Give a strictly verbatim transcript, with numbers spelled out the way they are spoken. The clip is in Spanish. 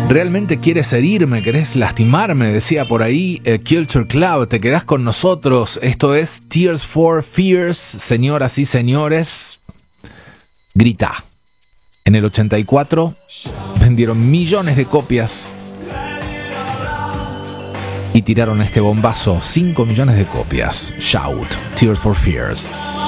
¿Realmente quieres herirme? ¿Querés lastimarme? Decía por ahí eh, Culture Club. ¿Te quedás con nosotros? Esto es Tears for Fears, señoras y señores. Grita. En el ochenta y cuatro vendieron millones de copias y tiraron este bombazo. cinco millones de copias. Shout. Tears for Fears.